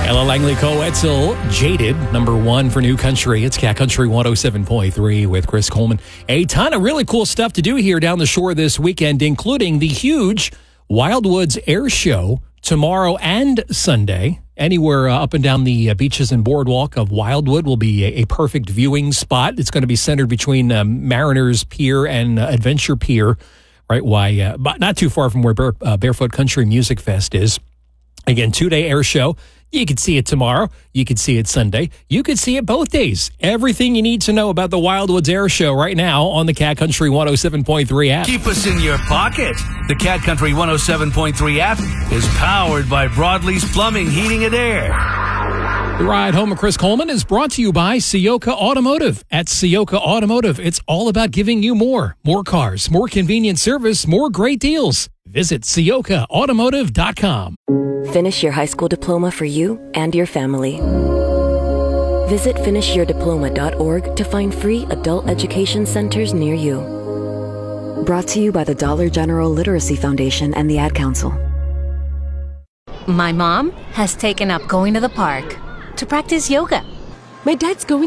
Ella Langley Coetzel, Jaded, number one for New Country. It's Cat Country 107.3 with Chris Coleman. A ton of really cool stuff to do here down the shore this weekend, including the huge Wildwoods Air Show tomorrow and Sunday. Anywhere up and down the beaches and boardwalk of Wildwood will be a perfect viewing spot. It's going to be centered between Mariners Pier and Adventure Pier, right? But not too far from where Barefoot Country Music Fest is. Again, 2-day air show. You could see it tomorrow. You could see it Sunday. You could see it both days. Everything you need to know about the Wildwoods Air Show right now on the Cat Country 107.3 app. Keep us in your pocket. The Cat Country 107.3 app is powered by Broadlee's Plumbing, Heating, and Air. The ride home of Chris Coleman is brought to you by Ciocca Automotive. At Ciocca Automotive, it's all about giving you more. More cars, more convenient service, more great deals. Visit CioccaAutomotive.com. Finish your high school diploma for you and your family. Visit finishyourdiploma.org to find free adult education centers near you. Brought to you by the Dollar General Literacy Foundation and the Ad Council. My mom has taken up going to the park to practice yoga. My dad's going